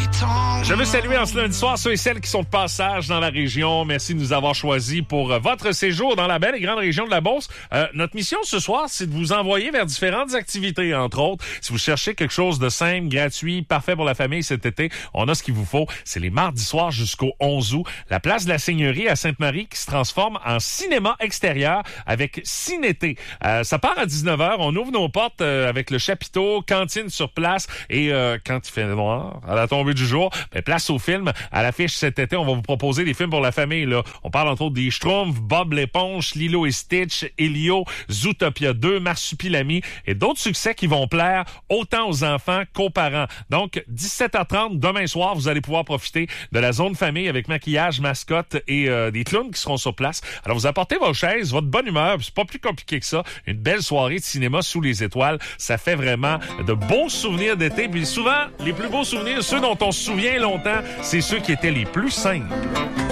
Je veux saluer en ce lundi soir ceux et celles qui sont de passage dans la région. Merci de nous avoir choisis pour votre séjour dans la belle et grande région de la Beauce. Notre mission ce soir, c'est de vous envoyer vers différentes activités, entre autres. Si vous cherchez quelque chose de simple, gratuit, parfait pour la famille cet été, on a ce qu'il vous faut. C'est les mardis soirs jusqu'au 11 août. La place de la Seigneurie à Sainte-Marie qui se transforme en cinéma extérieur avec Cinété. Ça part à 19h. On ouvre nos portes avec le chapiteau, cantine sur place et quand il fait noir, à la tombée du jour, place au film. À l'affiche cet été, on va vous proposer des films pour la famille. Là. On parle entre autres des Schtroumpfs, Bob l'éponge, Lilo et Stitch, Elio, Zootopia 2, Marsupilami et d'autres succès qui vont plaire autant aux enfants qu'aux parents. Donc, 17h30, demain soir, vous allez pouvoir profiter de la zone famille avec maquillage, mascotte et des clowns qui seront sur place. Alors, vous apportez vos chaises, votre bonne humeur, c'est pas plus compliqué que ça. Une belle soirée de cinéma sous les étoiles. Ça fait vraiment de beaux souvenirs d'été. Puis souvent, les plus beaux souvenirs, ceux dont on se souvient longtemps, c'est ceux qui étaient les plus simples.